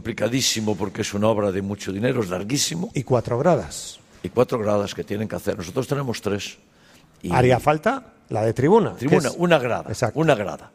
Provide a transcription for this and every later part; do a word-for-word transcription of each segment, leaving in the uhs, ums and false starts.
complicadísimo porque es una obra de mucho dinero, es larguísimo. Y cuatro gradas. Y cuatro gradas que tienen que hacer. Nosotros tenemos tres. Y haría falta la de tribuna. Tribuna, es... una grada. Exacto. Una grada.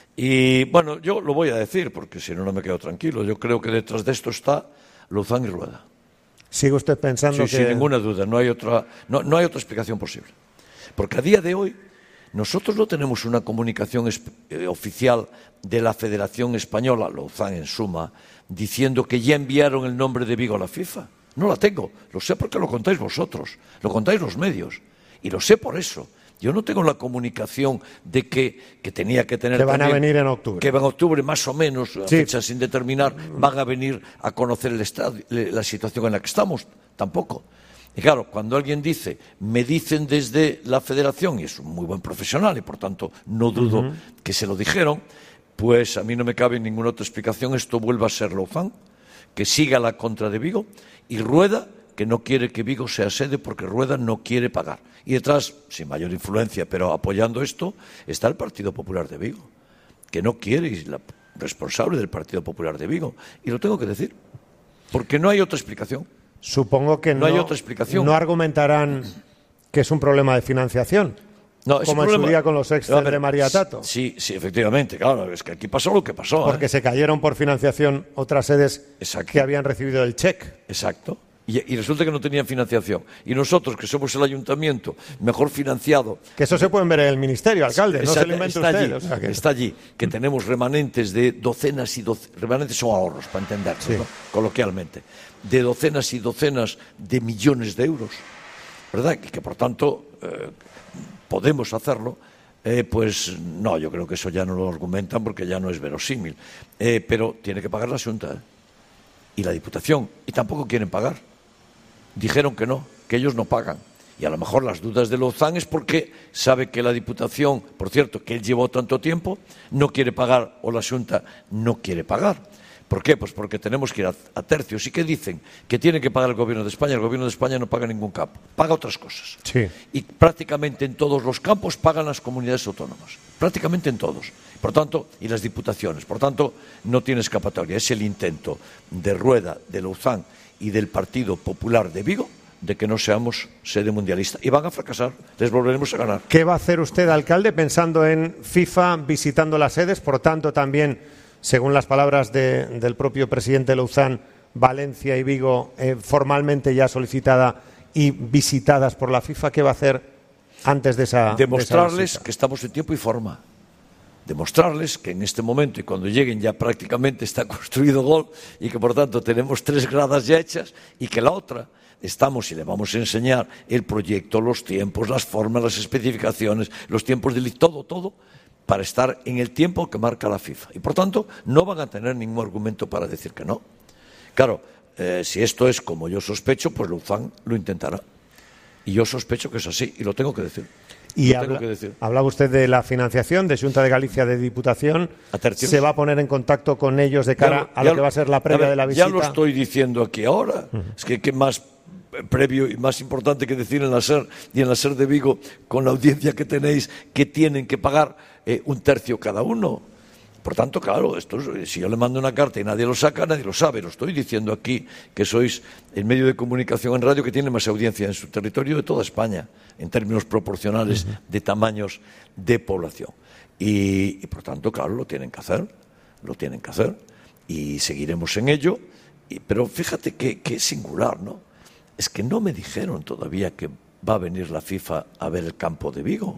Y bueno, yo lo voy a decir porque si no, no me quedo tranquilo. Yo creo que detrás de esto está Louzán y Rueda. ¿Sigue usted pensando sí, que...? Sin ninguna duda, no hay otra, no, no hay otra explicación posible. Porque a día de hoy nosotros no tenemos una comunicación eh, oficial de la Federación Española, Louzán en suma, diciendo que ya enviaron el nombre de Vigo a la FIFA. No la tengo, lo sé porque lo contáis vosotros, lo contáis los medios, y lo sé por eso. Yo no tengo la comunicación de que, que tenía que tener... Que van también, a venir en octubre. Que van en octubre, más o menos, a sí. fecha sin determinar, van a venir a conocer el estado, la situación en la que estamos. Tampoco. Y claro, cuando alguien dice, me dicen desde la federación, y es un muy buen profesional, y por tanto no dudo uh-huh. que se lo dijeron, pues a mí no me cabe ninguna otra explicación. Esto vuelva a ser Louzán, que siga la contra de Vigo, y Rueda, que no quiere que Vigo sea sede porque Rueda no quiere pagar. Y detrás, sin mayor influencia, pero apoyando esto, está el Partido Popular de Vigo, que no quiere, y la responsable del Partido Popular de Vigo. Y lo tengo que decir, porque no hay otra explicación. Supongo que no, no hay otra explicación. No argumentarán que es un problema de financiación, no, como en problema, su día con los ex de María Tato. Sí, sí, efectivamente, claro, es que aquí pasó lo que pasó. Porque ¿eh? se cayeron por financiación otras sedes Exacto. que habían recibido el cheque. Exacto. Y, y resulta que no tenían financiación. Y nosotros, que somos el ayuntamiento mejor financiado... Que eso se puede ver en el ministerio, alcalde, no está, se lo inventa está usted. Allí, o sea que... Está allí, que tenemos remanentes de docenas y docenas... Remanentes son ahorros, para entendernos, sí. ¿no? Coloquialmente. De docenas y docenas de millones de euros, ¿verdad? Y que, por tanto, eh, podemos hacerlo. Eh, pues no, yo creo que eso ya no lo argumentan porque ya no es verosímil. Eh, pero tiene que pagar la Xunta, ¿eh? Y la Diputación. Y tampoco quieren pagar. Dijeron que no, que ellos no pagan. Y a lo mejor las dudas de Louzán es porque sabe que la Diputación, por cierto, que él llevó tanto tiempo, no quiere pagar, o la Xunta no quiere pagar. ¿Por qué? Pues porque tenemos que ir a, a tercios. ¿Y qué dicen? Que tiene que pagar el Gobierno de España. El Gobierno de España no paga ningún campo, paga otras cosas. Sí. Y prácticamente en todos los campos pagan las comunidades autónomas. Prácticamente en todos. Por tanto, y las diputaciones. Por tanto, no tiene escapatoria. Es el intento de Rueda, de Louzán y del Partido Popular de Vigo de que no seamos sede mundialista. Y van a fracasar, les volveremos a ganar. ¿Qué va a hacer usted, alcalde, pensando en FIFA, visitando las sedes? Por tanto, también, según las palabras de, del propio presidente Louzán, Valencia y Vigo eh, formalmente ya solicitada y visitadas por la FIFA. ¿Qué va a hacer antes de esa Demostrarles de esa que estamos en tiempo y forma. Demostrarles que en este momento y cuando lleguen ya prácticamente está construido gol y que por tanto tenemos tres gradas ya hechas y que la otra estamos y le vamos a enseñar el proyecto, los tiempos, las formas, las especificaciones, los tiempos de todo, todo para estar en el tiempo que marca la FIFA. Y por tanto no van a tener ningún argumento para decir que no. Claro, eh, si esto es como yo sospecho, pues Louzán lo intentará. Y yo sospecho que es así y lo tengo que decir. Y lo habla, tengo que decir. Hablaba usted de la financiación de Xunta de Galicia de Diputación. ¿Se va a poner en contacto con ellos de cara ya, a lo ya, que va a ser la previa ver, de la visita? Ya lo estoy diciendo aquí ahora. Uh-huh. Es que qué más previo y más importante que decir en la SER y en la SER de Vigo, con la audiencia que tenéis, que tienen que pagar eh, un tercio cada uno. Por tanto, claro, esto, si yo le mando una carta y nadie lo saca, nadie lo sabe. Lo estoy diciendo aquí, que sois el medio de comunicación en radio que tiene más audiencia en su territorio de toda España, en términos proporcionales uh-huh. de tamaños de población. Y, y, por tanto, claro, lo tienen que hacer, lo tienen que hacer, y seguiremos en ello. Y, pero fíjate que, que es singular, ¿no? Es que no me dijeron todavía que va a venir la FIFA a ver el campo de Vigo.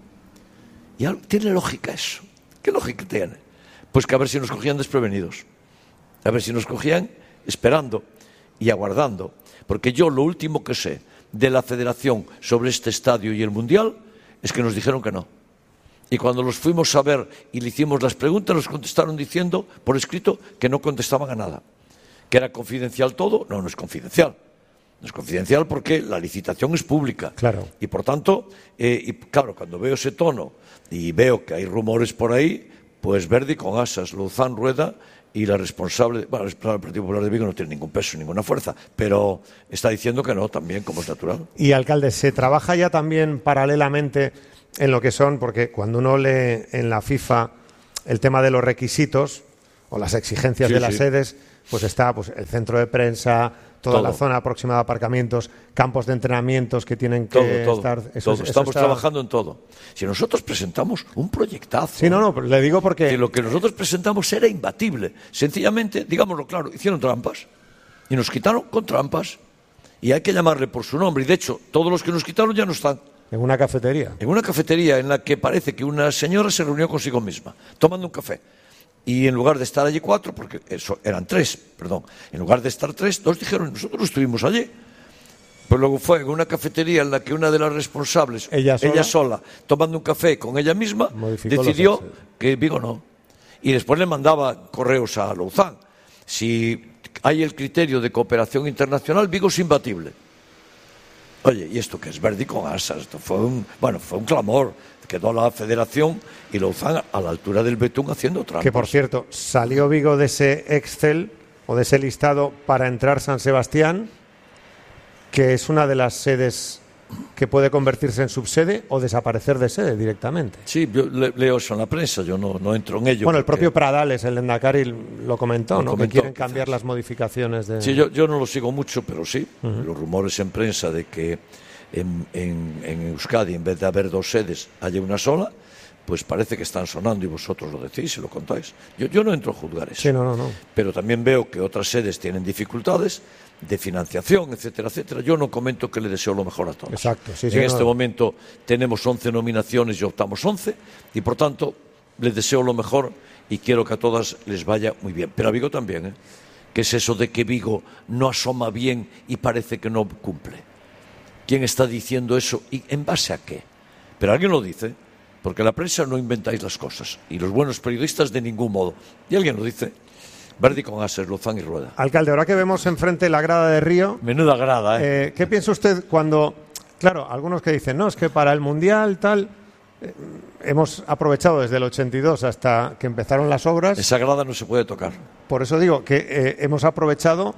Y tiene lógica eso. ¿Qué lógica tiene? Pues que a ver si nos cogían desprevenidos, a ver si nos cogían esperando y aguardando, porque yo lo último que sé de la Federación sobre este estadio y el Mundial es que nos dijeron que no. Y cuando los fuimos a ver y le hicimos las preguntas, nos contestaron diciendo por escrito que no contestaban a nada, que era confidencial todo. No, no es confidencial. No es confidencial porque la licitación es pública. Claro. Y por tanto, eh, y claro, cuando veo ese tono y veo que hay rumores por ahí, pues Verdi con asas, Louzán, Rueda y la responsable, bueno, la responsable del Partido Popular de Vigo no tiene ningún peso, ninguna fuerza, pero está diciendo que no también, como es natural. Y, alcalde, ¿se trabaja ya también paralelamente en lo que son, porque cuando uno lee en la FIFA el tema de los requisitos o las exigencias sí, de las sí. sedes, pues está pues el centro de prensa, toda todo. la zona aproximada a aparcamientos, campos de entrenamientos que tienen que todo, todo, estar... Eso, todo. Eso Estamos está... trabajando en todo. Si nosotros presentamos un proyectazo... Sí, no, no, le digo porque... Que lo que nosotros presentamos era imbatible. Sencillamente, digámoslo claro, hicieron trampas. Y nos quitaron con trampas. Y hay que llamarle por su nombre. Y de hecho, todos los que nos quitaron ya no están. En una cafetería. En una cafetería en la que parece que una señora se reunió consigo misma, tomando un café. Y en lugar de estar allí cuatro, porque eso eran tres, perdón, en lugar de estar tres, dos dijeron, nosotros estuvimos allí. Pues luego fue en una cafetería en la que una de las responsables, ella sola, ella sola tomando un café con ella misma, decidió que Vigo no. Y después le mandaba correos a Louzán. Si hay el criterio de cooperación internacional, Vigo es imbatible. Oye, ¿y esto qué es? Verdi con asas. Esto fue un, bueno, fue un clamor. Quedó la federación y Louzán a la altura del betún haciendo trampas. Que, por cierto, salió Vigo de ese Excel o de ese listado para entrar San Sebastián, que es una de las sedes que puede convertirse en subsede o desaparecer de sede directamente. Sí, yo le, leo eso en la prensa, yo no, no entro en ello. Bueno, el propio Pradales, el Endacari, lo comentó, lo ¿no? comentó, que quieren cambiar quizás. las modificaciones de... Sí, yo, yo no lo sigo mucho, pero sí. Uh-huh. Los rumores en prensa de que en, en, en Euskadi, en vez de haber dos sedes, haya una sola, pues parece que están sonando y vosotros lo decís y lo contáis. Yo, yo no entro a juzgar eso. Sí, no, no, no. Pero también veo que otras sedes tienen dificultades de financiación, etcétera, etcétera. Yo no comento que le deseo lo mejor a todos. Exacto. Sí, en sí, este no. momento tenemos once nominaciones y optamos once y por tanto les deseo lo mejor y quiero que a todas les vaya muy bien. Pero a Vigo también, ¿eh? ¿Qué es eso de que Vigo no asoma bien y parece que no cumple? ¿Quién está diciendo eso y en base a qué? Pero alguien lo dice, porque la prensa no inventáis las cosas y los buenos periodistas de ningún modo. Y alguien lo dice. Verdi con ases, Louzán y Rueda. Alcalde, ahora que vemos enfrente la grada de Río... Menuda grada, ¿eh? eh ¿Qué piensa usted cuando... Claro, algunos que dicen, no, es que para el Mundial, tal... Eh, hemos aprovechado desde el ochenta y dos hasta que empezaron las obras... Esa grada no se puede tocar. Por eso digo que eh, hemos aprovechado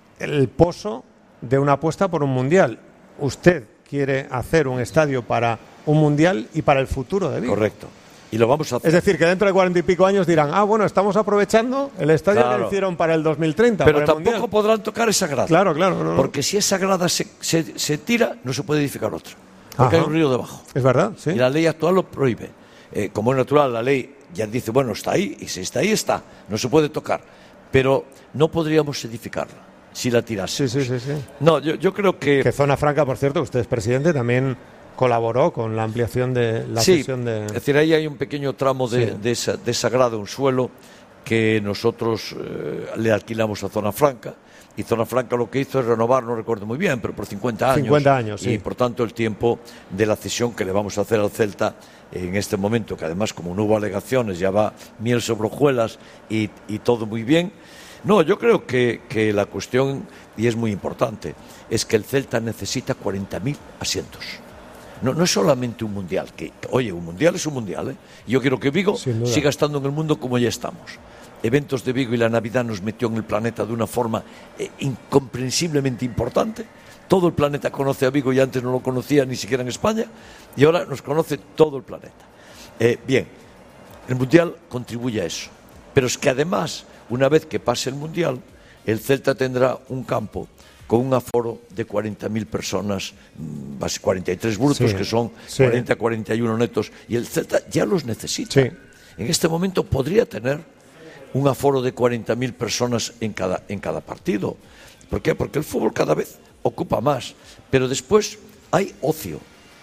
el pozo de una apuesta por un Mundial. Usted quiere hacer un estadio para un Mundial y para el futuro de Vigo. Correcto. Y lo vamos a hacer. Es decir, que dentro de cuarenta y pico años dirán, ah, bueno, estamos aprovechando el estadio claro. que lo hicieron para el dos mil treinta. Pero para el tampoco Mundial. podrán tocar esa grada. Claro, claro. No, no. Porque si esa grada se, se, se tira, no se puede edificar otra. Porque Ajá. hay un río debajo. Es verdad, sí. Y la ley actual lo prohíbe. Eh, como es natural, la ley ya dice, bueno, está ahí, y si está ahí, está. No se puede tocar. Pero no podríamos edificarla si la tirásemos. Sí, sí, sí, sí. No, yo, yo creo que... Que Zona Franca, por cierto, usted es presidente, también colaboró con la ampliación de la sí, cesión de... es decir, ahí hay un pequeño tramo de, Sí. de, esa, de esa grada, un suelo que nosotros eh, le alquilamos a Zona Franca y Zona Franca lo que hizo es renovar, no recuerdo muy bien, pero por cincuenta años. cincuenta años, sí. Y por tanto el tiempo de la cesión que le vamos a hacer al Celta en este momento, que además como no hubo alegaciones ya va miel sobre hojuelas y, y todo muy bien. No, yo creo que, que la cuestión, y es muy importante, es que el Celta necesita cuarenta mil asientos. No, no es solamente un mundial, que, que oye, un mundial es un mundial, ¿eh? Yo quiero que Vigo siga estando en el mundo como ya estamos. Eventos de Vigo y la Navidad nos metió en el planeta de una forma eh, incomprensiblemente importante. Todo el planeta conoce a Vigo y antes no lo conocía ni siquiera en España y ahora nos conoce todo el planeta. Eh, bien, el mundial contribuye a eso, pero es que además, una vez que pase el mundial, el Celta tendrá un campo con un aforo de cuarenta mil personas, cuarenta y tres brutos, sí, que son sí. cuarenta a cuarenta y uno netos, y el Celta ya los necesita. Sí. En este momento podría tener un aforo de cuarenta mil personas en cada, en cada partido. ¿Por qué? Porque el fútbol cada vez ocupa más, pero después hay ocio.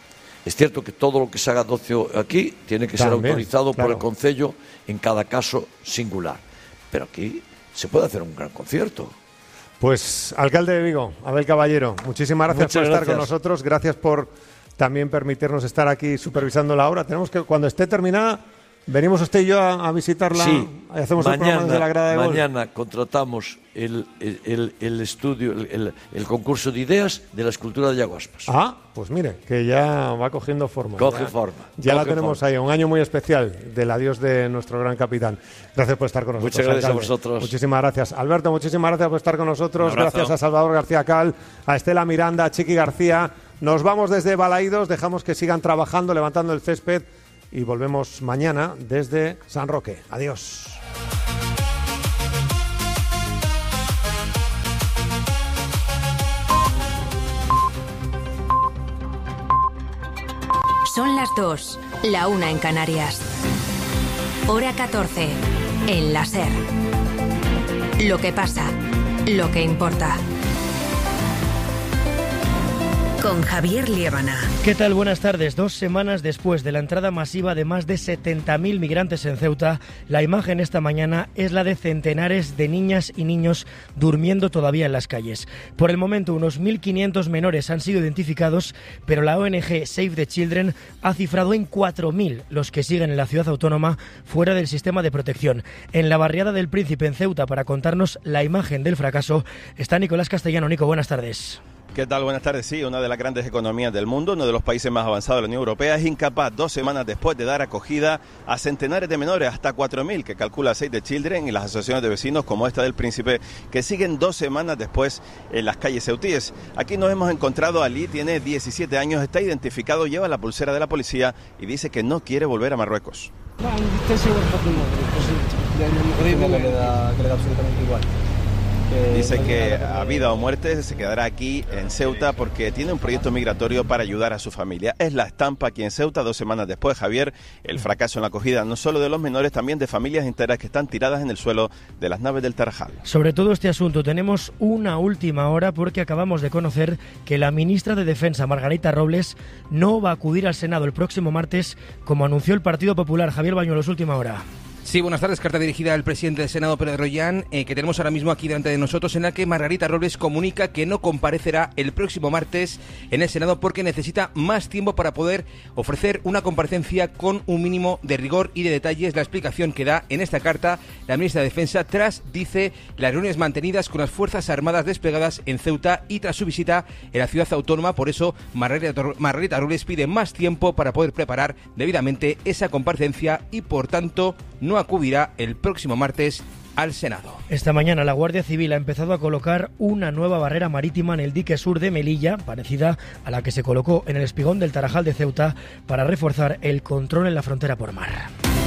Es cierto que todo lo que se haga de ocio aquí tiene que También, ser autorizado claro. por el Concello en cada caso singular, pero aquí se puede hacer un gran concierto. Pues, alcalde de Vigo, Abel Caballero, muchísimas gracias Muchas por estar gracias. con nosotros, gracias por también permitirnos estar aquí supervisando la obra. Tenemos que, cuando esté terminada, venimos usted y yo a, a visitarla Sí, y hacemos el programa desde la grada de gol. mañana contratamos el, el, el, el estudio, el, el, el concurso de ideas de la escultura de Llaguaspas. Ah, pues mire, que ya va cogiendo forma. Coge ya, forma. Ya coge la tenemos forma. ahí, un año muy especial del adiós de nuestro gran capitán. Gracias por estar con nosotros. Muchas gracias a alcalde. vosotros. Muchísimas gracias. Alberto, muchísimas gracias por estar con nosotros. Un abrazo. Gracias a Salvador García Cal, a Estela Miranda, a Chiqui García. Nos vamos desde Balaídos, dejamos que sigan trabajando, levantando el césped y volvemos mañana desde San Roque. Adiós. Son las dos, la una en Canarias. Hora catorce, en la SER. Lo que pasa, lo que importa. Con Javier Liébana. ¿Qué tal? Buenas tardes. Dos semanas después de la entrada masiva de más de setenta mil migrantes en Ceuta, la imagen esta mañana es la de centenares de niñas y niños durmiendo todavía en las calles. Por el momento, unos mil quinientos menores han sido identificados, pero la O N G Save the Children ha cifrado en cuatro mil los que siguen en la ciudad autónoma fuera del sistema de protección. En la barriada del Príncipe, en Ceuta, para contarnos la imagen del fracaso, está Nicolás Castellano. Nico, buenas tardes. ¿Qué tal? Buenas tardes. Sí, una de las grandes economías del mundo, uno de los países más avanzados de la Unión Europea, es incapaz dos semanas después de dar acogida a centenares de menores, hasta cuatro mil, que calcula Save the Children y las asociaciones de vecinos como esta del Príncipe, que siguen dos semanas después en las calles ceutíes. Aquí nos hemos encontrado a Ali, tiene diecisiete años, está identificado, lleva la pulsera de la policía y dice que no quiere volver a Marruecos. No, estoy seguro que no, le da absolutamente igual. Dice que a vida o muerte se quedará aquí en Ceuta porque tiene un proyecto migratorio para ayudar a su familia. Es la estampa aquí en Ceuta dos semanas después, Javier, el fracaso en la acogida no solo de los menores, también de familias enteras que están tiradas en el suelo de las naves del Tarajal. Sobre todo este asunto tenemos una última hora porque acabamos de conocer que la ministra de Defensa, Margarita Robles, no va a acudir al Senado el próximo martes, como anunció el Partido Popular. Javier Bañuelos, última hora. Sí, buenas tardes. Carta dirigida al presidente del Senado, Pérez Royán, eh, que tenemos ahora mismo aquí delante de nosotros, en la que Margarita Robles comunica que no comparecerá el próximo martes en el Senado porque necesita más tiempo para poder ofrecer una comparecencia con un mínimo de rigor y de detalles. La explicación que da en esta carta la ministra de Defensa tras, dice, las reuniones mantenidas con las Fuerzas Armadas desplegadas en Ceuta y tras su visita en la ciudad autónoma. Por eso, Margarita, Margarita Robles pide más tiempo para poder preparar debidamente esa comparecencia y, por tanto, no acudirá el próximo martes al Senado. Esta mañana la Guardia Civil ha empezado a colocar una nueva barrera marítima en el dique sur de Melilla, parecida a la que se colocó en el espigón del Tarajal de Ceuta, para reforzar el control en la frontera por mar.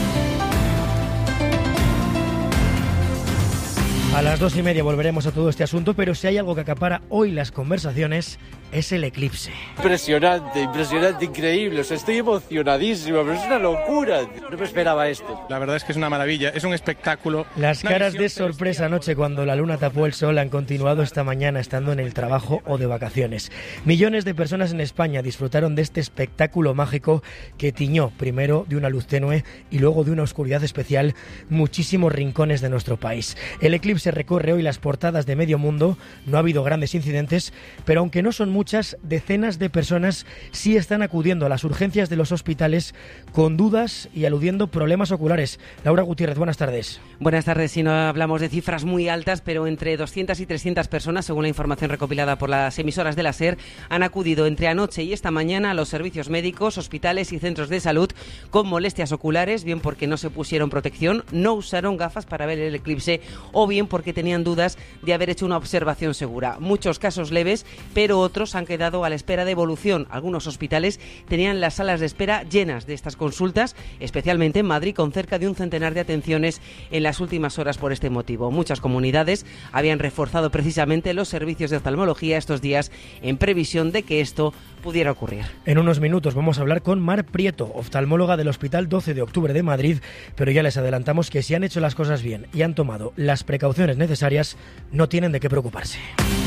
A las dos y media volveremos a todo este asunto, pero si hay algo que acapara hoy las conversaciones es el eclipse. Impresionante, impresionante, increíble. O sea, estoy emocionadísimo, pero es una locura. No me esperaba esto. La verdad es que es una maravilla, es un espectáculo. Las caras de sorpresa anoche cuando la luna tapó el sol han continuado esta mañana estando en el trabajo o de vacaciones. Millones de personas en España disfrutaron de este espectáculo mágico que tiñó primero de una luz tenue y luego de una oscuridad especial muchísimos rincones de nuestro país. El eclipse recorre hoy las portadas de medio mundo. No ha habido grandes incidentes, pero aunque no son muchas, decenas de personas sí están acudiendo a las urgencias de los hospitales con dudas y aludiendo problemas oculares. Laura Gutiérrez, buenas tardes. Buenas tardes. Si no hablamos de cifras muy altas, pero entre doscientas y trescientas personas, según la información recopilada por las emisoras de la SER, han acudido entre anoche y esta mañana a los servicios médicos, hospitales y centros de salud con molestias oculares, bien porque no se pusieron protección, no usaron gafas para ver el eclipse o bien porque tenían dudas de haber hecho una observación segura. Muchos casos leves, pero otros han quedado a la espera de evolución. Algunos hospitales tenían las salas de espera llenas de estas consultas, especialmente en Madrid, con cerca de un centenar de atenciones en las últimas horas por este motivo. Muchas comunidades habían reforzado precisamente los servicios de oftalmología estos días en previsión de que esto pudiera ocurrir. En unos minutos vamos a hablar con Mar Prieto, oftalmóloga del Hospital doce de octubre de Madrid, pero ya les adelantamos que si han hecho las cosas bien y han tomado las precauciones necesarias, no tienen de qué preocuparse.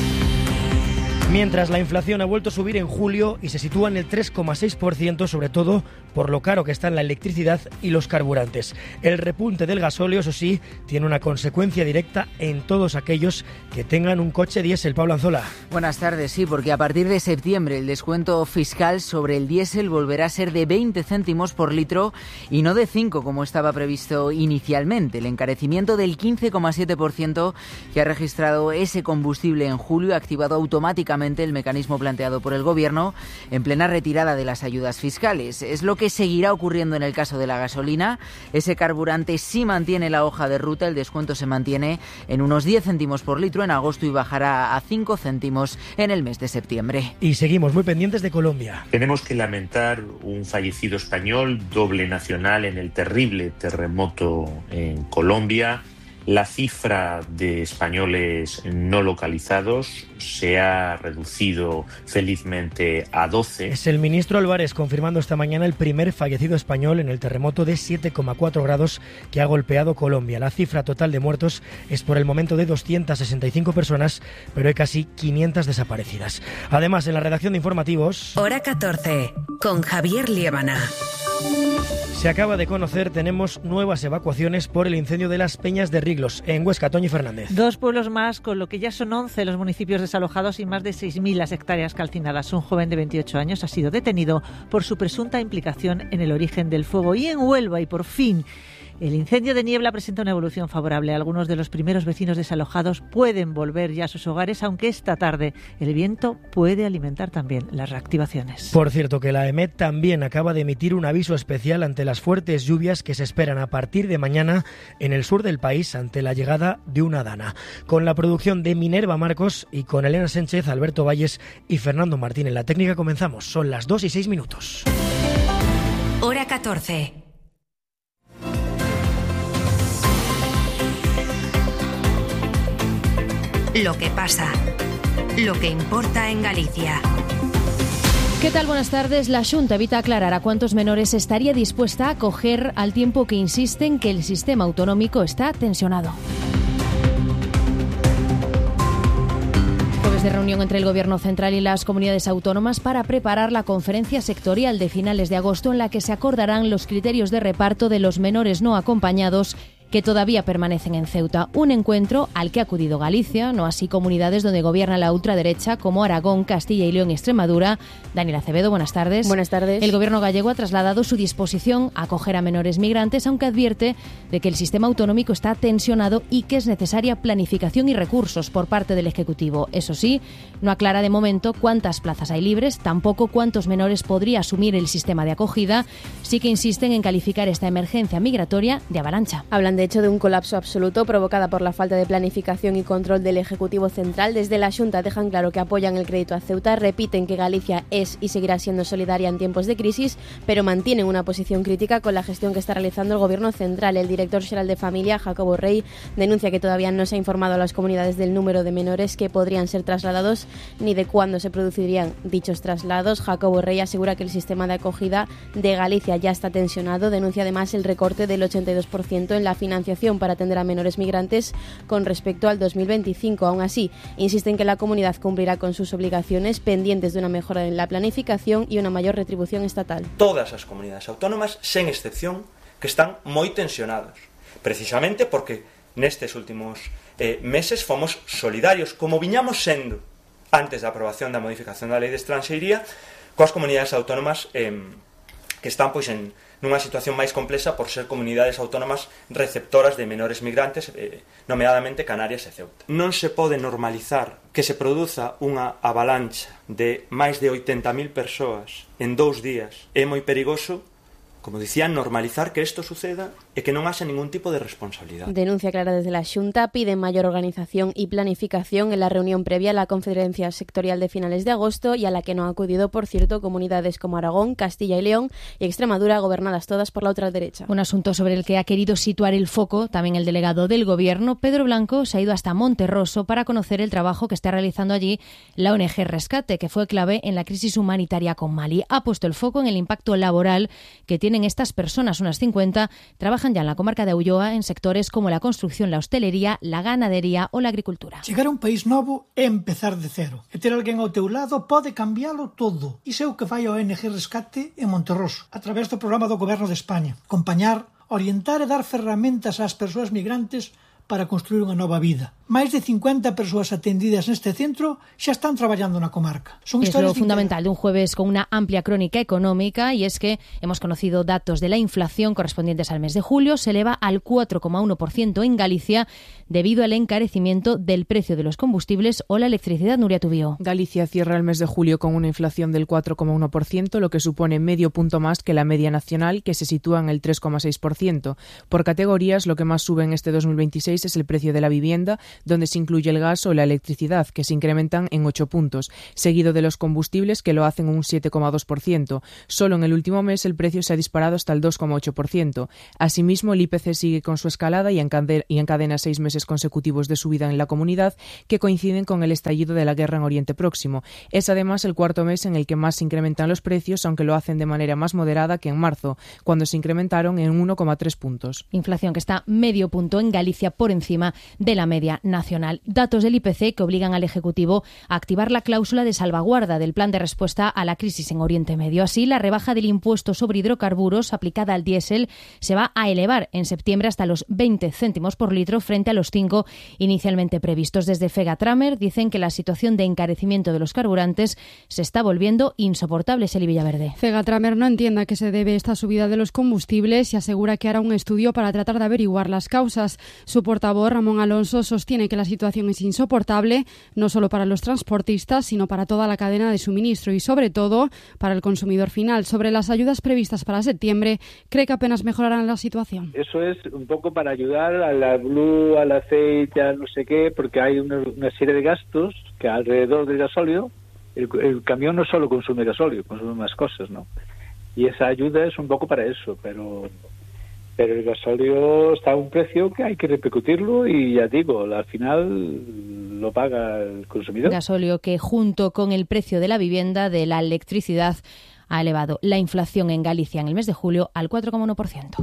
Mientras la inflación ha vuelto a subir en julio y se sitúa en el tres coma seis por ciento, sobre todo por lo caro que están la electricidad y los carburantes. El repunte del gasóleo, eso sí, tiene una consecuencia directa en todos aquellos que tengan un coche diésel. Pablo Anzola. Buenas tardes, sí, porque a partir de septiembre el descuento fiscal sobre el diésel volverá a ser de veinte céntimos por litro y no de cinco como estaba previsto inicialmente. El encarecimiento del quince coma siete por ciento que ha registrado ese combustible en julio ha activado automáticamente el mecanismo planteado por el Gobierno en plena retirada de las ayudas fiscales. Es lo que seguirá ocurriendo en el caso de la gasolina. Ese carburante sí mantiene la hoja de ruta, el descuento se mantiene en unos diez céntimos por litro en agosto y bajará a cinco céntimos en el mes de septiembre. Y seguimos muy pendientes de Colombia. Tenemos que lamentar un fallecido español, doble nacional, en el terrible terremoto en Colombia. La cifra de españoles no localizados se ha reducido felizmente a doce. Es el ministro Álvarez confirmando esta mañana el primer fallecido español en el terremoto de siete coma cuatro grados que ha golpeado Colombia. La cifra total de muertos es por el momento de doscientas sesenta y cinco personas, pero hay casi quinientas desaparecidas. Además, en la redacción de informativos... Hora catorce, con Javier Liébana. Se acaba de conocer, tenemos nuevas evacuaciones por el incendio de las Peñas de Riglos, en Huesca. Toñi Fernández. Dos pueblos más, con lo que ya son once los municipios desalojados y más de seis mil las hectáreas calcinadas. Un joven de veintiocho años ha sido detenido por su presunta implicación en el origen del fuego. Y en Huelva, y por fin... el incendio de Niebla presenta una evolución favorable. Algunos de los primeros vecinos desalojados pueden volver ya a sus hogares, aunque esta tarde el viento puede alimentar también las reactivaciones. Por cierto, que la EMET también acaba de emitir un aviso especial ante las fuertes lluvias que se esperan a partir de mañana en el sur del país ante la llegada de una dana. Con la producción de Minerva Marcos y con Elena Sánchez, Alberto Valles y Fernando Martín en la técnica comenzamos. Son las dos y seis minutos. Hora catorce. Lo que pasa, lo que importa en Galicia. ¿Qué tal? Buenas tardes. La Xunta evita aclarar a cuántos menores estaría dispuesta a acoger al tiempo que insisten que el sistema autonómico está tensionado. Jueves de reunión entre el Gobierno central y las comunidades autónomas para preparar la conferencia sectorial de finales de agosto en la que se acordarán los criterios de reparto de los menores no acompañados que todavía permanecen en Ceuta. Un encuentro al que ha acudido Galicia, no así comunidades donde gobierna la ultraderecha como Aragón, Castilla y León y Extremadura. Daniel Acevedo, buenas tardes. Buenas tardes. El Gobierno gallego ha trasladado su disposición a acoger a menores migrantes, aunque advierte de que el sistema autonómico está tensionado y que es necesaria planificación y recursos por parte del Ejecutivo. Eso sí, no aclara de momento cuántas plazas hay libres, tampoco cuántos menores podría asumir el sistema de acogida. Sí que insisten en calificar esta emergencia migratoria de avalancha. Hablan de hecho de un colapso absoluto provocada por la falta de planificación y control del Ejecutivo Central. Desde la Xunta dejan claro que apoyan el crédito a Ceuta, repiten que Galicia es y seguirá siendo solidaria en tiempos de crisis, pero mantienen una posición crítica con la gestión que está realizando el Gobierno Central. El director xeral de Familia, Jacobo Rey, denuncia que todavía no se ha informado a las comunidades del número de menores que podrían ser trasladados ni de cuándo se producirían dichos traslados. Jacobo Rey asegura que el sistema de acogida de Galicia ya está tensionado. Denuncia además el recorte del ochenta y dos por ciento en la financiación para atender a menores migrantes con respecto al dos mil veinticinco. Aún así, insisten que la comunidad cumplirá con sus obligaciones, pendientes de una mejora en la planificación y una mayor retribución estatal. Todas as comunidades autónomas, sen excepción, que están moi tensionados, precisamente porque nestes últimos eh, meses fomos solidarios, como viñamos sendo antes da aprobación da modificación da Lei de Estranxeiría, coas comunidades autónomas eh, que están pois en nunha situación máis complexa por ser comunidades autónomas receptoras de menores migrantes, eh, nomeadamente Canarias e Ceuta. Non se pode normalizar que se produza unha avalancha de máis de oitenta mil persoas en dous días. É moi perigoso, como dicía, normalizar que isto suceda e que non haxa ningún tipo de responsabilidade. Denuncia clara desde la Xunta, pide mayor organización y planificación en la reunión previa a la conferencia sectorial de finales de agosto y a la que no ha acudido, por cierto, comunidades como Aragón, Castilla y León y Extremadura, gobernadas todas por la ultraderecha. Un asunto sobre el que ha querido situar el foco también el delegado del Gobierno, Pedro Blanco, se ha ido hasta Monterroso para conocer el trabajo que está realizando allí la O N G Rescate, que fue clave en la crisis humanitaria con Mali. Ha puesto el foco en el impacto laboral que tiene tienen estas personas, unas cincuenta, trabajan ya en la comarca de Ulloa en sectores como la construcción, la hostelería, la ganadería o la agricultura. Chegar a un país novo é empezar de cero. E ter alguén ao teu lado pode cambiálo todo. Iso é o que fai a O N G Rescate en Monterroso, a través do programa do Goberno de España. Acompañar, orientar e dar ferramentas ás persoas migrantes para construir unha nova vida. Máis de cincuenta persoas atendidas neste centro xa están traballando na comarca. Son es lo fundamental de un jueves con una amplia crónica económica, y es que hemos conocido datos de la inflación correspondientes al mes de julio. Se eleva al cuatro coma uno por ciento en Galicia, debido al encarecimiento del precio de los combustibles o la electricidad. Nuria Tubío. Galicia cierra el mes de julio con una inflación del cuatro coma uno por ciento, lo que supone medio punto más que la media nacional, que se sitúa en el tres coma seis por ciento. Por categorías, lo que más sube en este dos mil veintiséis es el precio de la vivienda, donde se incluye el gas o la electricidad, que se incrementan en ocho puntos, seguido de los combustibles, que lo hacen un siete coma dos por ciento. Solo en el último mes el precio se ha disparado hasta el dos coma ocho por ciento. Asimismo, el I P C sigue con su escalada y encadena, y encadena seis meses consecutivos de subida en la comunidad, que coinciden con el estallido de la guerra en Oriente Próximo. Es además el cuarto mes en el que más se incrementan los precios, aunque lo hacen de manera más moderada que en marzo, cuando se incrementaron en uno coma tres puntos. Inflación que está medio punto en Galicia por encima de la media nacional. Datos del I P C que obligan al Ejecutivo a activar la cláusula de salvaguarda del plan de respuesta a la crisis en Oriente Medio. Así, la rebaja del impuesto sobre hidrocarburos aplicada al diésel se va a elevar en septiembre hasta los veinte céntimos por litro frente a los cinco inicialmente previstos. Desde Fegatramer dicen que la situación de encarecimiento de los carburantes se está volviendo insoportable. Seli Villaverde. Fegatramer no entiende a qué se debe esta subida de los combustibles y asegura que hará un estudio para tratar de averiguar las causas. Su portavoz, Ramón Alonso, sostiene que la situación es insoportable, no solo para los transportistas, sino para toda la cadena de suministro y, sobre todo, para el consumidor final. Sobre las ayudas previstas para septiembre, cree que apenas mejorarán la situación. Eso es un poco para ayudar a la blue, al aceite, a no sé qué, porque hay una, una serie de gastos que alrededor del gasóleo, el, el camión no solo consume gasóleo, consume más cosas, ¿no? Y esa ayuda es un poco para eso, pero pero el gasóleo está a un precio que hay que repercutirlo y ya digo, al final lo paga el consumidor. Gasóleo que junto con el precio de la vivienda, de la electricidad, ha elevado la inflación en Galicia en el mes de julio al cuatro coma uno por ciento.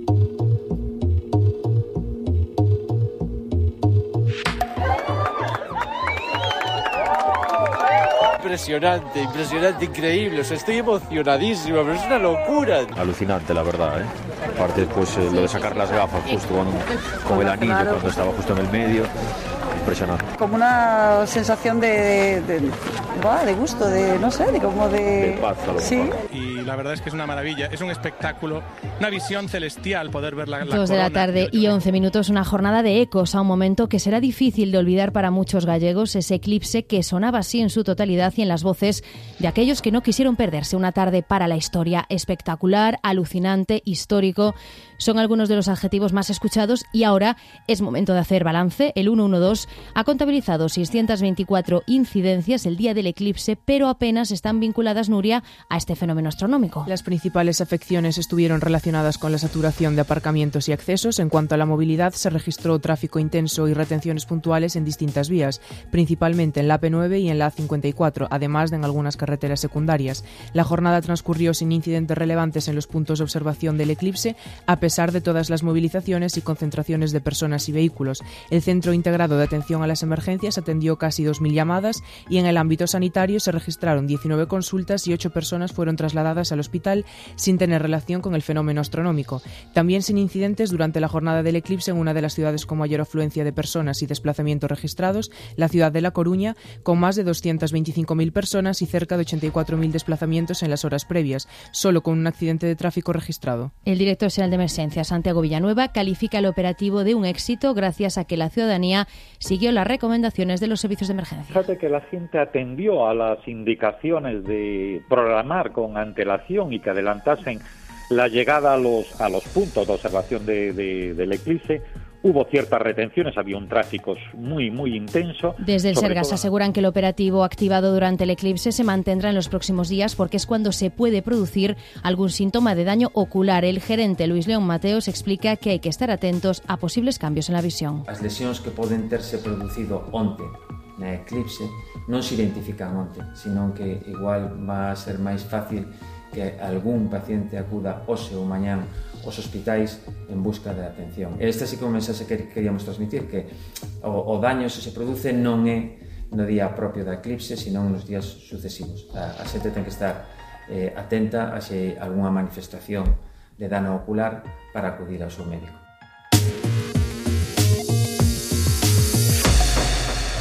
Impresionante, impresionante, increíble. O sea, estoy emocionadísimo, pero es una locura. Alucinante, la verdad, ¿eh? Aparte, pues eh, lo de sacar las gafas justo con, con el anillo cuando estaba justo en el medio. Impresionante. Como una sensación de, de, de, de gusto, de no sé, de como de... de paz, a lo sí. mejor. Y la verdad es que es una maravilla, es un espectáculo, una visión celestial poder ver la, la Dos de la tarde y once minutos, una jornada de ecos a un momento que será difícil de olvidar para muchos gallegos, ese eclipse que sonaba así en su totalidad y en las voces de aquellos que no quisieron perderse. Una tarde para la historia, espectacular, alucinante, histórico, son algunos de los adjetivos más escuchados y ahora es momento de hacer balance. El ciento doce ha contabilizado seiscientas veinticuatro incidencias el día del eclipse, pero apenas están vinculadas, Nuria, a este fenómeno astronómico. Las principales afecciones estuvieron relacionadas con la saturación de aparcamientos y accesos. En cuanto a la movilidad, se registró tráfico intenso y retenciones puntuales en distintas vías, principalmente en la A P nueve y en la A cincuenta y cuatro, además de en algunas carreteras secundarias. La jornada transcurrió sin incidentes relevantes en los puntos de observación del eclipse, a pesar de todas las movilizaciones y concentraciones de personas y vehículos. El Centro Integrado de Atención a las Emergencias atendió casi dos mil llamadas y en el ámbito sanitario se registraron diecinueve consultas y ocho personas fueron trasladadas al hospital sin tener relación con el fenómeno astronómico. También sin incidentes durante la jornada del eclipse en una de las ciudades con mayor afluencia de personas y desplazamientos registrados, la ciudad de La Coruña, con más de doscientas veinticinco mil personas y cerca de ochenta y cuatro mil desplazamientos en las horas previas, solo con un accidente de tráfico registrado. El director general de Emergencias, Santiago Villanueva, califica el operativo de un éxito gracias a que la ciudadanía siguió las recomendaciones de los servicios de emergencia. Fíjate que la gente atendió a las indicaciones de programar con antelación y que adelantasen la llegada a los a los puntos de observación de, de, del eclipse. Hubo ciertas retenciones, había un tráfico muy, muy intenso. Desde el Sergas todo... aseguran que el operativo activado durante el eclipse se mantendrá en los próximos días porque es cuando se puede producir algún síntoma de daño ocular. El gerente Luis León Mateos explica que hay que estar atentos a posibles cambios en la visión. As lesións que poden terse producido onte na eclipse non se identifican onte, sino que igual va a ser máis fácil que algún paciente acuda hoxe ou mañán aos hospitais en busca de atención. Este sí que é un mensaxe que queríamos transmitir, que o, o daño se se produce non é no día propio da eclipse, senón nos días sucesivos. A, a xente ten que estar eh, atenta a se algunha manifestación de dano ocular para acudir ao seu médico.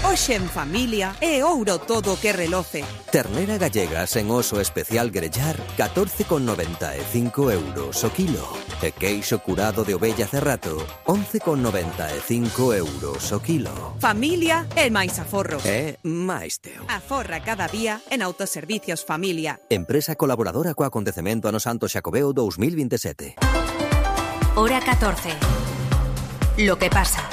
Hoxe en familia é ouro todo que reloce. Ternera gallega sen oso especial grellar, catorce con noventa e cinco euros o kilo. E queixo curado de ovella cerrato, once con noventa e cinco euros o kilo. Familia é máis aforro. É máis teu. Aforra cada día en Autoservicios Familia. Empresa colaboradora co acontecemento ano Santo Xacobeo dos mil veintisiete. Hora catorce. Lo que pasa.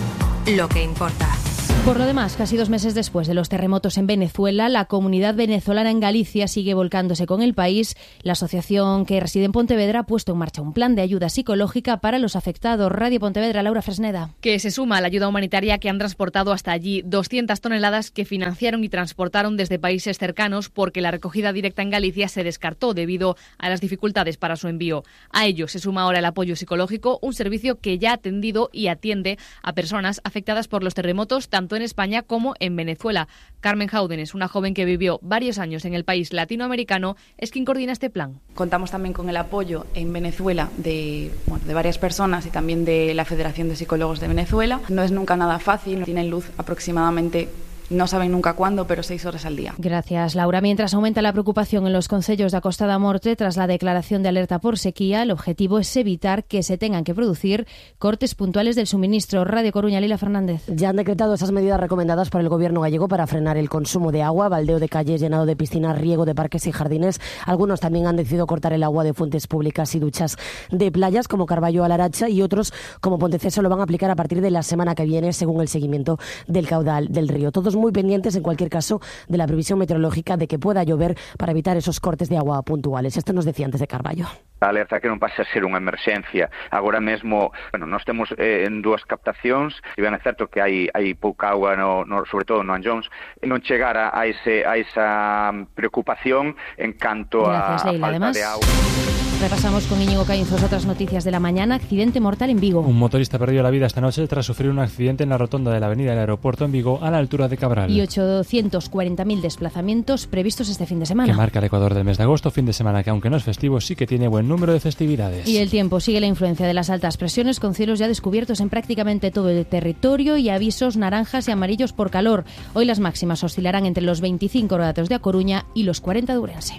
Lo que importa. Por lo demás, casi dos meses después de los terremotos en Venezuela, la comunidad venezolana en Galicia sigue volcándose con el país. La asociación que reside en Pontevedra ha puesto en marcha un plan de ayuda psicológica para los afectados. Radio Pontevedra, Laura Fresneda. Que se suma a la ayuda humanitaria que han transportado hasta allí, doscientas toneladas que financiaron y transportaron desde países cercanos porque la recogida directa en Galicia se descartó debido a las dificultades para su envío. A ello se suma ahora el apoyo psicológico, un servicio que ya ha atendido y atiende a personas afectadas por los terremotos, tanto en España como en Venezuela. Carmen Jauden es una joven que vivió varios años en el país latinoamericano, es quien coordina este plan. Contamos también con el apoyo en Venezuela de, bueno, de varias personas y también de la Federación de Psicólogos de Venezuela. No es nunca nada fácil, tienen luz aproximadamente, no saben nunca cuándo, pero seis horas al día. Gracias, Laura. Mientras aumenta la preocupación en los concellos de Acosta da Morte tras la declaración de alerta por sequía, el objetivo es evitar que se tengan que producir cortes puntuales del suministro. Radio Coruña, Lila Fernández. Ya han decretado esas medidas recomendadas por el Gobierno gallego para frenar el consumo de agua, baldeo de calles, llenado de piscinas, riego de parques y jardines. Algunos también han decidido cortar el agua de fuentes públicas y duchas de playas, como Carballo a Laracha, y otros, como Ponteceso, lo van a aplicar a partir de la semana que viene, según el seguimiento del caudal del río. Todos muy pendientes, en cualquier caso, de la previsión meteorológica de que pueda llover para evitar esos cortes de agua puntuales. Esto nos decía antes de Carballo. A alerta que non pasa a ser unha emerxencia. Agora mesmo, bueno, nós temos eh, en dúas captacións, e ben é certo que hai hai pouca auga, no, no, sobre todo no Anllóns, non chegar a, a, ese, a esa preocupación en canto Gracias, a, a Leila. falta Además, de agua. Repasamos con Íñigo Caínzos otras noticias de la mañana. Accidente mortal en Vigo. Un motorista perdió la vida esta noche tras sufrir un accidente en la rotonda de la avenida del aeropuerto en Vigo, a la altura de Cabral. Y ochocientos cuarenta mil desplazamientos previstos este fin de semana. Que marca el Ecuador del mes de agosto, fin de semana que, aunque no es festivo, sí que tiene buen número de festividades. Y el tiempo sigue la influencia de las altas presiones, con cielos ya descubiertos en prácticamente todo el territorio y avisos naranjas y amarillos por calor. Hoy las máximas oscilarán entre los veinticinco grados de A Coruña y los cuarenta de Ourense.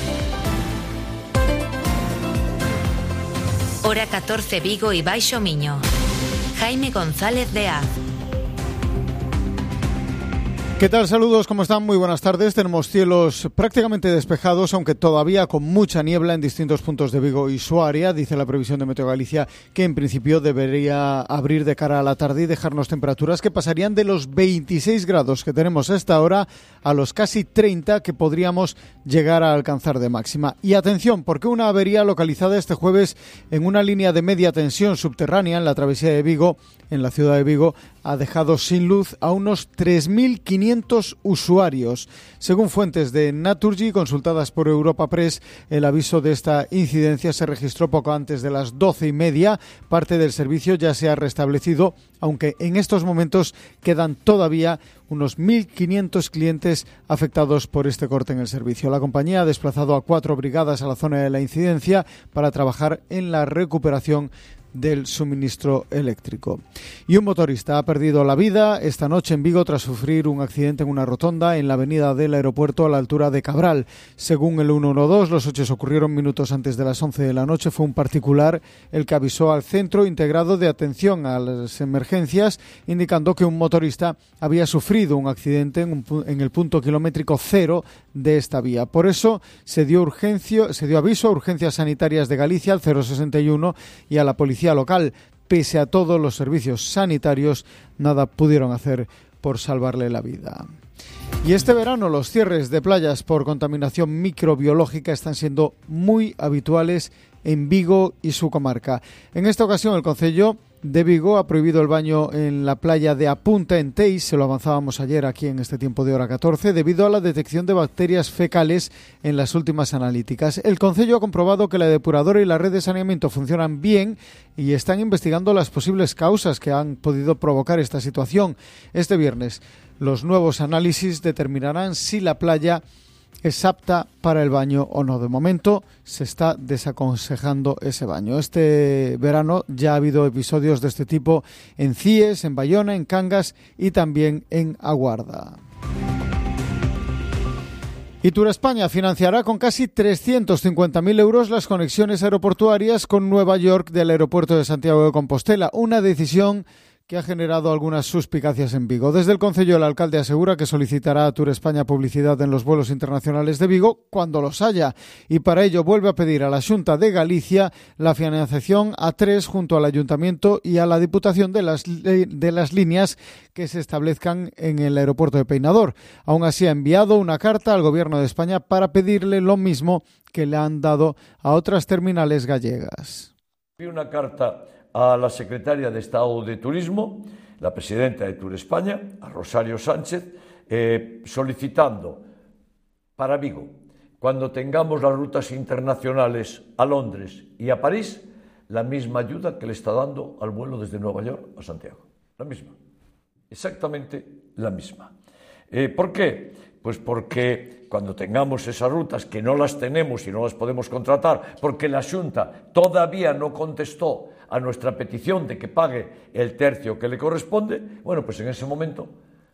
Hora catorce, Vigo y Baixo Miño. Jaime González de Az. ¿Qué tal? Saludos, ¿cómo están? Muy buenas tardes. Tenemos cielos prácticamente despejados, aunque todavía con mucha niebla en distintos puntos de Vigo y su área. Dice la previsión de Meteo Galicia que en principio debería abrir de cara a la tarde y dejarnos temperaturas que pasarían de los veintiséis grados que tenemos a esta hora a los casi treinta que podríamos llegar a alcanzar de máxima. Y atención, porque una avería localizada este jueves en una línea de media tensión subterránea en la travesía de Vigo, en la ciudad de Vigo, ha dejado sin luz a unos tres mil quinientos usuarios. Según fuentes de Naturgy consultadas por Europa Press, el aviso de esta incidencia se registró poco antes de las doce y media. Parte del servicio ya se ha restablecido, aunque en estos momentos quedan todavía unos mil quinientos clientes afectados por este corte en el servicio. La compañía ha desplazado a cuatro brigadas a la zona de la incidencia para trabajar en la recuperación del suministro eléctrico. Y un motorista ha perdido la vida esta noche en Vigo tras sufrir un accidente en una rotonda en la avenida del aeropuerto a la altura de Cabral. Según el ciento doce, los hechos ocurrieron minutos antes de las once de la noche. Fue un particular el que avisó al Centro Integrado de Atención a las Emergencias, indicando que un motorista había sufrido un accidente en, un, en el punto kilométrico cero de esta vía. Por eso se dio, urgencio, se dio aviso a Urgencias Sanitarias de Galicia, al cero sesenta y uno, y a la Policía Local. Pese a todos los servicios sanitarios, nada pudieron hacer por salvarle la vida. Y este verano los cierres de playas por contaminación microbiológica están siendo muy habituales en Vigo y su comarca. En esta ocasión el concello de Vigo ha prohibido el baño en la playa de Apunta en Teis, se lo avanzábamos ayer aquí en este tiempo de hora catorce, debido a la detección de bacterias fecales en las últimas analíticas. El concello ha comprobado que la depuradora y la red de saneamiento funcionan bien y están investigando las posibles causas que han podido provocar esta situación. Este viernes los nuevos análisis determinarán si la playa es apta para el baño o no. De momento se está desaconsejando ese baño. Este verano ya ha habido episodios de este tipo en Cies, en Bayona, en Cangas y también en Aguarda. Y Turespaña financiará con casi trescientos cincuenta mil euros las conexiones aeroportuarias con Nueva York del aeropuerto de Santiago de Compostela, una decisión que ha generado algunas suspicacias en Vigo. Desde el Concello, el alcalde asegura que solicitará a Turespaña publicidad en los vuelos internacionales de Vigo cuando los haya, y para ello vuelve a pedir a la Xunta de Galicia la financiación a tres junto al Ayuntamiento y a la Diputación de las, de las líneas que se establezcan en el aeropuerto de Peinador. Aún así ha enviado una carta al Gobierno de España para pedirle lo mismo que le han dado a otras terminales gallegas. Una carta a la secretaria de Estado de Turismo, la presidenta de Turespaña, a Rosario Sánchez, eh, solicitando para Vigo, cuando tengamos las rutas internacionales a Londres y a París, la misma ayuda que le está dando al vuelo desde Nueva York a Santiago. La misma. Exactamente la misma. Eh, ¿Por qué? Pues porque cuando tengamos esas rutas, que no las tenemos y no las podemos contratar, porque la Xunta todavía no contestó a nuestra petición de que pague el tercio que le corresponde, bueno, pues en ese momento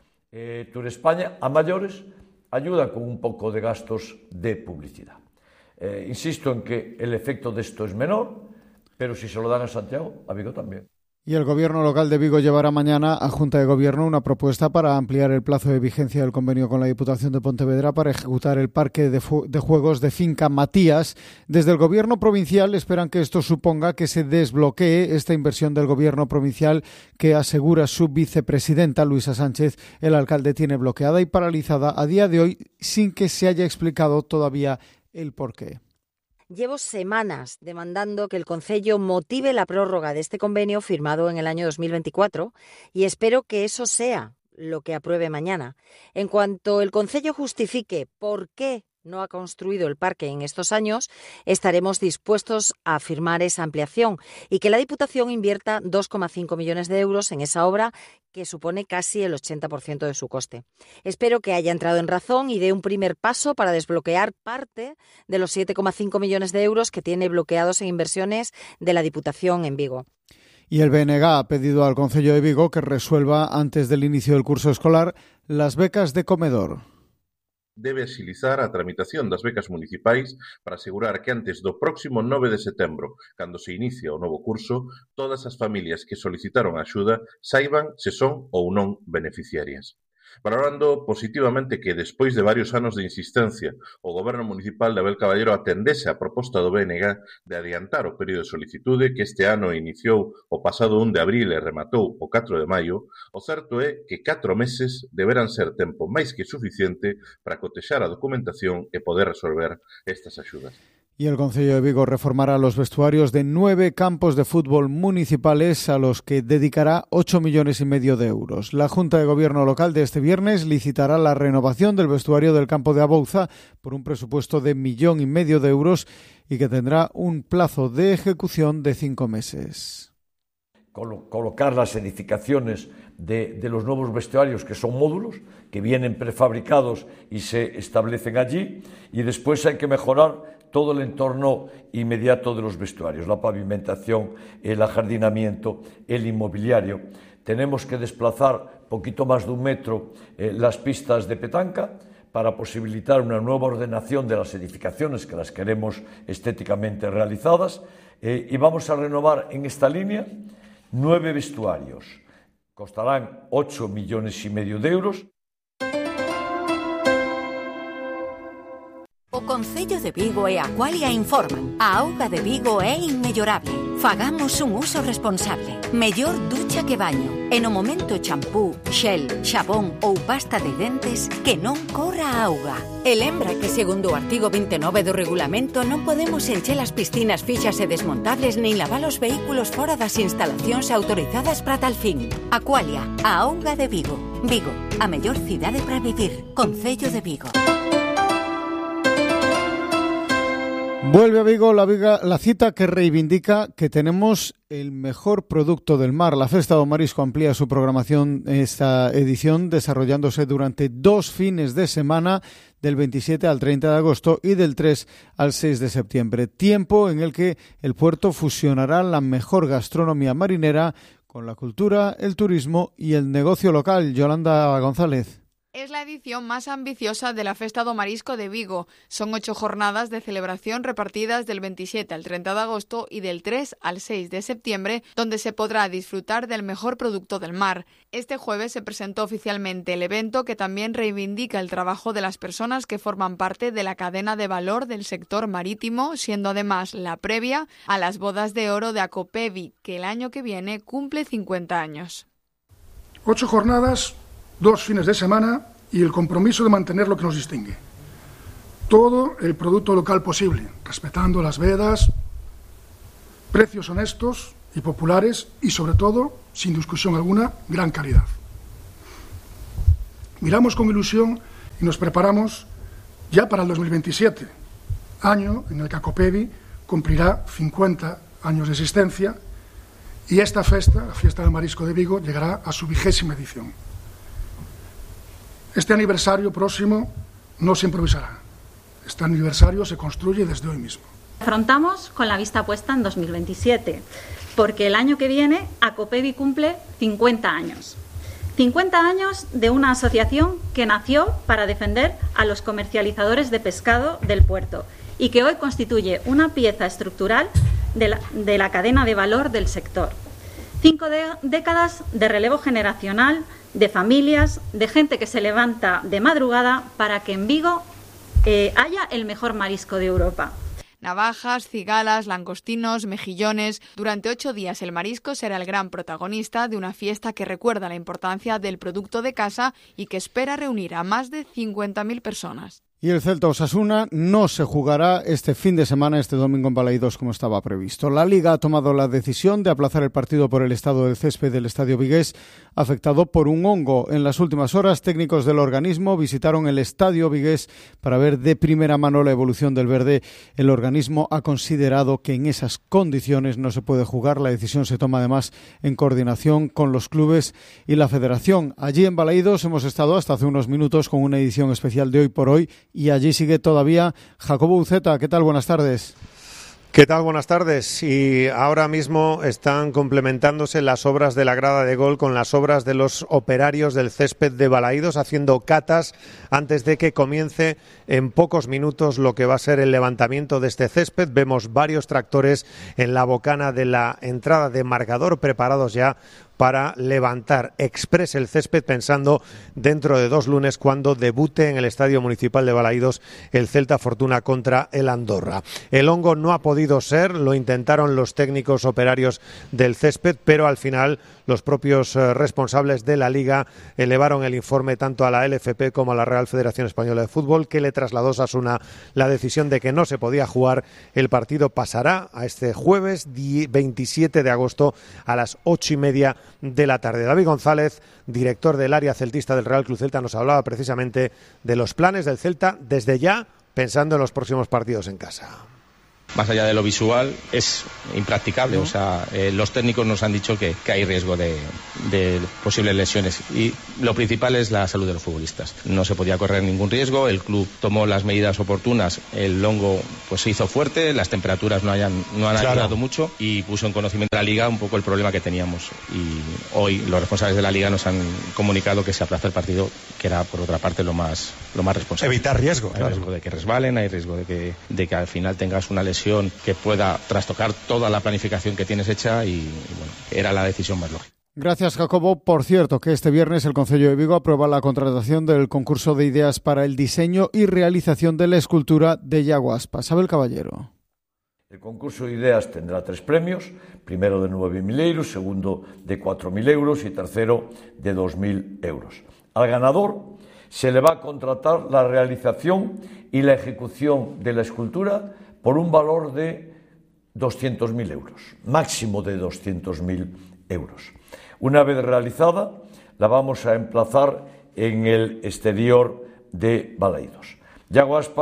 eh, Turespaña, a mayores, ayuda con un poco de gastos de publicidad. Eh, insisto en que el efecto de esto es menor, pero si se lo dan a Santiago, a Vigo también. Y el Gobierno local de Vigo llevará mañana a Junta de Gobierno una propuesta para ampliar el plazo de vigencia del convenio con la Diputación de Pontevedra para ejecutar el parque de, fu- de juegos de Finca Matías. Desde el Gobierno provincial esperan que esto suponga que se desbloquee esta inversión del Gobierno provincial que, asegura su vicepresidenta Luisa Sánchez, el alcalde tiene bloqueada y paralizada a día de hoy sin que se haya explicado todavía el porqué. Llevo semanas demandando que el Concello motive la prórroga de este convenio firmado en el año dos mil veinticuatro y espero que eso sea lo que apruebe mañana. En cuanto el Concello justifique por qué no ha construido el parque en estos años, estaremos dispuestos a firmar esa ampliación y que la Diputación invierta dos coma cinco millones de euros en esa obra, que supone casi el ochenta por ciento de su coste. Espero que haya entrado en razón y dé un primer paso para desbloquear parte de los siete coma cinco millones de euros que tiene bloqueados en inversiones de la Diputación en Vigo. Y el B N G ha pedido al Concello de Vigo que resuelva antes del inicio del curso escolar las becas de comedor. Debe axilizar a tramitación das becas municipais para asegurar que antes do próximo nove de setembro, cando se inicia o novo curso, todas as familias que solicitaron axuda saiban se son ou non beneficiarias. Valorando positivamente que, despois de varios anos de insistencia, o Goberno Municipal de Abel Caballero atendese a proposta do B N G de adiantar o período de solicitude que este ano iniciou o pasado un de abril e rematou o catro de maio, o certo é que catro meses deberán ser tempo máis que suficiente para cotexar a documentación e poder resolver estas axudas. Y el Concello de Vigo reformará los vestuarios de nueve campos de fútbol municipales a los que dedicará ocho millones y medio de euros. La Junta de Gobierno local de este viernes licitará la renovación del vestuario del campo de Abouza por un presupuesto de millón y medio de euros y que tendrá un plazo de ejecución de cinco meses. Colocar las edificaciones de, de los nuevos vestuarios, que son módulos, que vienen prefabricados y se establecen allí, y después hay que mejorar todo el entorno inmediato de los vestuarios, la pavimentación, el ajardinamiento, el inmobiliario. Tenemos que desplazar poquito más de un metro eh, las pistas de petanca para posibilitar una nueva ordenación de las edificaciones, que las queremos estéticamente realizadas, eh, y vamos a renovar en esta línea nueve vestuarios. Costarán ocho millones y medio de euros. O Concello de Vigo e Aqualia informan. A auga de Vigo é inmellorable. Fagamos un uso responsable. Mellor ducha que baño. E no momento champú, xel, xabón ou pasta de dentes, que non corra a auga. E lembra que segundo o artigo veintinueve do regulamento non podemos encher as piscinas fixas e desmontables nin lavar os vehículos fora das instalacións autorizadas para tal fin. Aqualia, a auga de Vigo. Vigo, a mellor cidade para vivir. Concello de Vigo. Vuelve a Vigo la, Viga, la cita que reivindica que tenemos el mejor producto del mar. La Festa do Marisco amplía su programación esta edición, desarrollándose durante dos fines de semana, del veintisiete al treinta de agosto y del tres al seis de septiembre. Tiempo en el que el puerto fusionará la mejor gastronomía marinera con la cultura, el turismo y el negocio local. Yolanda González. Es la edición más ambiciosa de la Festa do Marisco de Vigo. Son ocho jornadas de celebración repartidas del veintisiete al treinta de agosto y del tres al seis de septiembre, donde se podrá disfrutar del mejor producto del mar. Este jueves se presentó oficialmente el evento, que también reivindica el trabajo de las personas que forman parte de la cadena de valor del sector marítimo, siendo además la previa a las bodas de oro de Akopevi, que el año que viene cumple cincuenta años. Ocho jornadas, dos fines de semana y el compromiso de mantener lo que nos distingue. Todo el producto local posible, respetando las vedas, precios honestos y populares y, sobre todo, sin discusión alguna, gran calidad. Miramos con ilusión y nos preparamos ya para el dos mil veintisiete, año en el que Akopevi cumplirá cincuenta años de existencia y esta festa, la Fiesta del Marisco de Vigo, llegará a su vigésima edición. Este aniversario próximo no se improvisará. Este aniversario se construye desde hoy mismo. Afrontamos con la vista puesta en dos mil veintisiete, porque el año que viene Akopevi cumple cincuenta años. cincuenta años de una asociación que nació para defender a los comercializadores de pescado del puerto y que hoy constituye una pieza estructural de la, de la cadena de valor del sector. Cinco de, décadas de relevo generacional, de familias, de gente que se levanta de madrugada para que en Vigo eh, haya el mejor marisco de Europa. Navajas, cigalas, langostinos, mejillones. Durante ocho días el marisco será el gran protagonista de una fiesta que recuerda la importancia del producto de casa y que espera reunir a más de cincuenta mil personas. Y el Celta Osasuna no se jugará este fin de semana, este domingo en Balaidos, como estaba previsto. La Liga ha tomado la decisión de aplazar el partido por el estado del césped del Estadio Vigués, afectado por un hongo. En las últimas horas, técnicos del organismo visitaron el Estadio Vigués para ver de primera mano la evolución del verde. El organismo ha considerado que en esas condiciones no se puede jugar. La decisión se toma además en coordinación con los clubes y la federación. Allí en Balaidos hemos estado hasta hace unos minutos con una edición especial de Hoy por Hoy, y allí sigue todavía Jacobo Uceta. ¿Qué tal? Buenas tardes. ¿Qué tal? Buenas tardes. Y ahora mismo están complementándose las obras de la grada de gol con las obras de los operarios del césped de Balaidos, haciendo catas antes de que comience en pocos minutos lo que va a ser el levantamiento de este césped. Vemos varios tractores en la bocana de la entrada de marcador preparados ya para levantar express el césped, pensando dentro de dos lunes cuando debute en el Estadio Municipal de Balaidos el Celta Fortuna contra el Andorra. El hongo no ha podido ser, lo intentaron los técnicos operarios del césped, pero al final los propios eh, responsables de la Liga elevaron el informe tanto a la L F P como a la Real Federación Española de Fútbol, que le trasladó a Osasuna la decisión de que no se podía jugar. El partido pasará a este jueves veintisiete de agosto a las ocho y media de la tarde. David González, director del área celtista del Real Club Celta, nos hablaba precisamente de los planes del Celta desde ya, pensando en los próximos partidos en casa. Más allá de lo visual, es impracticable. O sea, eh, los técnicos nos han dicho que, que hay riesgo de, de posibles lesiones y lo principal es la salud de los futbolistas. No se podía correr ningún riesgo, el club tomó las medidas oportunas, el hongo pues se hizo fuerte, las temperaturas no, hayan, no han claro. ayudado mucho y puso en conocimiento de la Liga un poco el problema que teníamos. Y hoy los responsables de la Liga nos han comunicado que se aplaza el partido, que era por otra parte lo más, lo más responsable. Evitar riesgo. Hay claro. riesgo de que resbalen, hay riesgo de que, de que al final tengas una lesión que pueda trastocar toda la planificación que tienes hecha y, y bueno, era la decisión más lógica. Gracias, Jacobo. Por cierto, que este viernes el Concello de Vigo aprueba la contratación del concurso de ideas para el diseño y realización de la escultura de Iago Aspas. Abel Caballero. El concurso de ideas tendrá tres premios, primero de nueve mil euros, segundo de cuatro mil euros y tercero de dos mil euros. Al ganador se le va a contratar la realización y la ejecución de la escultura por un valor de doscientos mil euros, máximo de doscientos mil euros. Una vez realizada, la vamos a emplazar en el exterior de Balaidos. Iago Aspas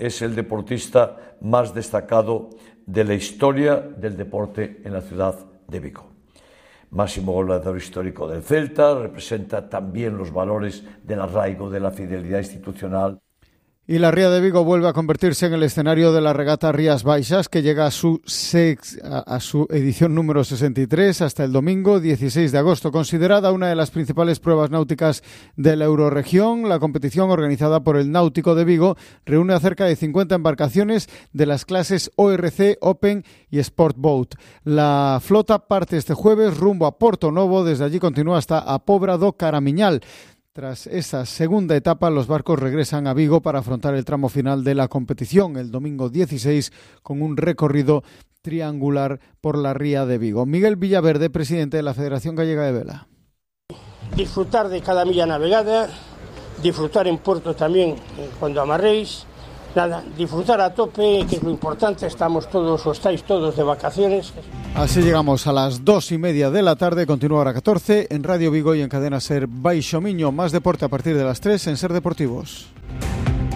es el deportista más destacado de la historia del deporte en la ciudad de Vigo. Máximo goleador histórico del Celta, representa también los valores del arraigo, de la fidelidad institucional. Y la Ría de Vigo vuelve a convertirse en el escenario de la regata Rías Baixas, que llega a su, sex, a, a su edición número sesenta y tres hasta el domingo dieciséis de agosto. Considerada una de las principales pruebas náuticas de la Euroregión, la competición organizada por el Náutico de Vigo reúne a cerca de cincuenta embarcaciones de las clases O R C, Open y Sport Boat. La flota parte este jueves rumbo a Porto Novo, desde allí continúa hasta a Pobra do Caramiñal. Tras esa segunda etapa, los barcos regresan a Vigo para afrontar el tramo final de la competición el domingo dieciséis con un recorrido triangular por la Ría de Vigo. Miguel Villaverde, presidente de la Federación Gallega de Vela. Disfrutar de cada milla navegada, disfrutar en puerto también cuando amarréis, nada, disfrutar a tope, que es lo importante, estamos todos o estáis todos de vacaciones. Así llegamos a las dos y media de la tarde, continúa hora catorce en Radio Vigo y en Cadena Ser Baixo Miño. Más deporte a partir de las tres en Ser Deportivos.